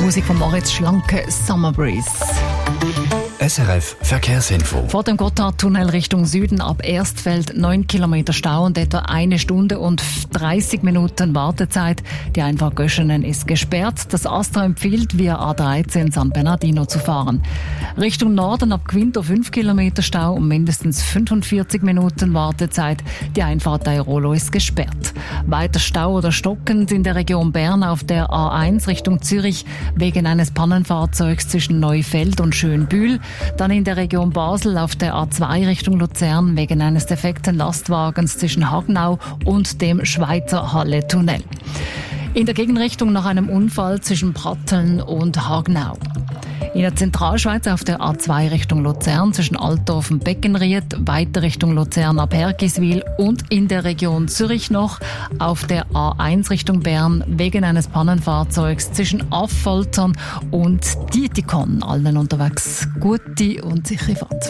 Musik von Moritz Schlanke, Summer Breeze. SRF Verkehrsinfo. Vor dem Gotthardtunnel Richtung Süden ab Erstfeld 9 Kilometer Stau und etwa 1 Stunde und 30 Minuten Wartezeit. Die Einfahrt Göschenen ist gesperrt. Das Astra empfiehlt, via A13 San Bernardino zu fahren. Richtung Norden ab Quinto 5 Kilometer Stau und mindestens 45 Minuten Wartezeit. Die Einfahrt Airolo ist gesperrt. Weiter Stau oder stockend in der Region Bern auf der A1 Richtung Zürich wegen eines Pannenfahrzeugs zwischen Neufeld und Schönbühl. Dann in der Region Basel auf der A2 Richtung Luzern wegen eines defekten Lastwagens zwischen Hagnau und dem Schweizer Halle-Tunnel. In der Gegenrichtung nach einem Unfall zwischen Pratteln und Hagnau. In der Zentralschweiz auf der A2 Richtung Luzern zwischen Altdorf und Beckenried, weiter Richtung Luzern ab Hergiswil und in der Region Zürich noch auf der A1 Richtung Bern wegen eines Pannenfahrzeugs zwischen Affoltern und Dietikon. Allen unterwegs gute und sichere Fahrt.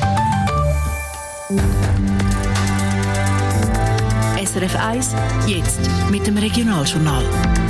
SRF 1, jetzt mit dem Regionaljournal.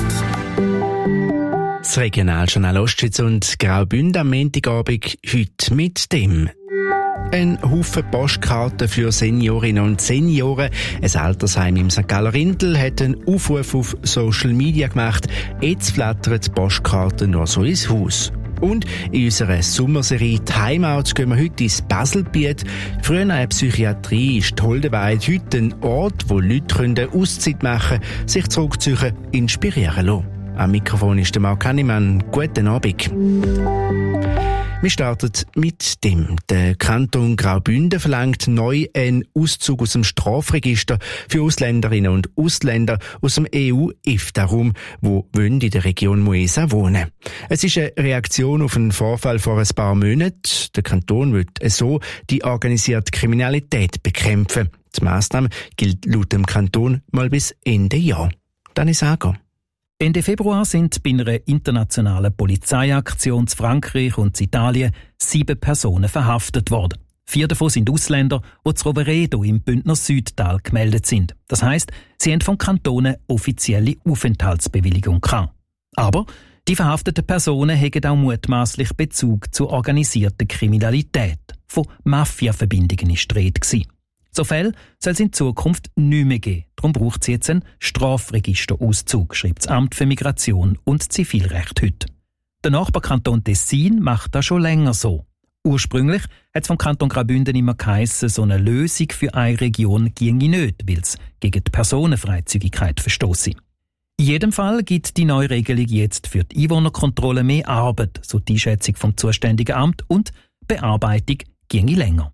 Das Regionaljournal Ostschweiz und Graubünden am Montagabend heute mit dem. Ein Haufen Postkarten für Seniorinnen und Senioren. Ein Altersheim im St. Galler Rindl hat einen Aufruf auf Social Media gemacht. Jetzt flattern die Postkarten noch so ins Haus. Und in unserer Sommerserie Timeout gehen wir heute ins Baselbiet. Früher eine Psychiatrie ist Holdenweid, heute ein Ort, wo Leute eine Auszeit machen können, sich zurückziehen, inspirieren lassen. Am Mikrofon ist der Marc Hannemann. Guten Abend. Wir starten mit dem. Der Kanton Graubünden verlangt neu einen Auszug aus dem Strafregister für Ausländerinnen und Ausländer aus dem EU-EFTA-Raum, die in der Region Moesa wohnen. Es ist eine Reaktion auf einen Vorfall vor ein paar Monaten. Der Kanton will so die organisierte Kriminalität bekämpfen. Die Massnahme gilt laut dem Kanton mal bis Ende Jahr. Dann Sager. Ende Februar sind bei einer internationalen Polizeiaktion in Frankreich und in Italien 7 Personen verhaftet worden. 4 davon sind Ausländer, die zu Roveredo im Bündner Südtal gemeldet sind. Das heisst, sie haben vom Kanton eine offizielle Aufenthaltsbewilligung gehabt. Aber die verhafteten Personen haben auch mutmaßlich Bezug zur organisierten Kriminalität. Von Mafia-Verbindungen ist die Rede gewesen. So Fälle soll es in Zukunft nicht mehr geben. Darum braucht es jetzt einen Strafregisterauszug, schreibt das Amt für Migration und Zivilrecht heute. Der Nachbarkanton Tessin macht das schon länger so. Ursprünglich hat es vom Kanton Graubünden immer geheissen, so eine Lösung für eine Region ginge nicht, weil es gegen die Personenfreizügigkeit verstosse. In jedem Fall gibt die neue Regelung jetzt für die Einwohnerkontrolle mehr Arbeit, so die Einschätzung vom zuständigen Amt, und die Bearbeitung ginge länger.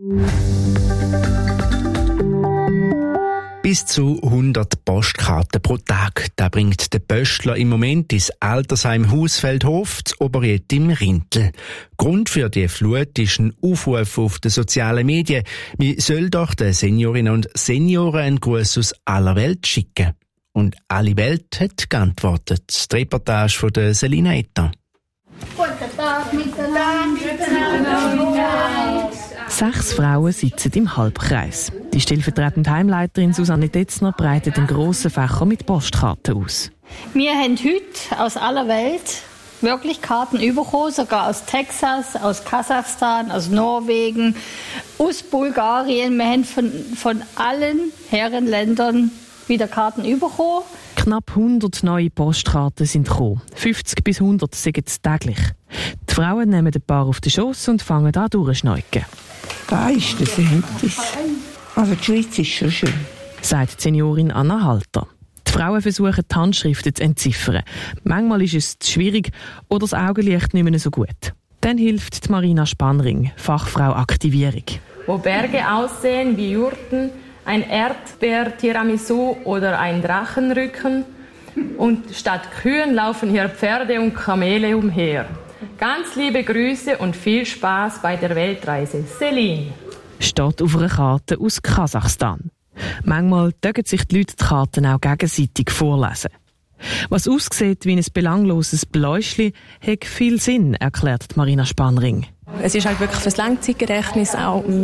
Bis zu 100 Postkarten pro Tag. Das bringt der Pöstler im Moment ins Altersheim Hausfeldhof zu Oberried im Rindl. Grund für die Flut ist ein Aufruf auf den sozialen Medien. Man soll doch den Seniorinnen und Senioren einen Gruß aus aller Welt schicken. Und alle Welt hat geantwortet. Die Reportage von der Selina Etter. Guten Tag miteinander. 6 Frauen sitzen im Halbkreis. Die stellvertretende Heimleiterin Susanne Detzner breitet einen grossen Fächer mit Postkarten aus. Wir haben heute aus aller Welt wirklich Karten bekommen, sogar aus Texas, aus Kasachstan, aus Norwegen, aus Bulgarien. Wir haben von allen Herrenländern wieder Karten bekommen. Knapp 100 neue Postkarten sind gekommen. 50 bis 100 sind es täglich. Die Frauen nehmen ein paar auf den Schoss und fangen an durchzuschneuken. Da ist das Hemdis. Also die Schweiz ist schon schön, sagt die Seniorin Anna Halter. Die Frauen versuchen, die Handschriften zu entziffern. Manchmal ist es zu schwierig oder das Augenlicht nicht mehr so gut. Dann hilft die Marina Spannring, Fachfrau Aktivierung. Wo Berge aussehen wie Jurten, ein Erdbeer-Tiramisu oder ein Drachenrücken. Und statt Kühen laufen hier Pferde und Kamele umher. Ganz liebe Grüße und viel Spaß bei der Weltreise. Celine. Steht auf einer Karte aus Kasachstan. Manchmal dürfen sich die Leute die Karten auch gegenseitig vorlesen. Was aussieht wie ein belangloses Bläuschli, hat viel Sinn, erklärt Marina Spannring. Es ist halt wirklich fürs Langzeitgedächtnis auch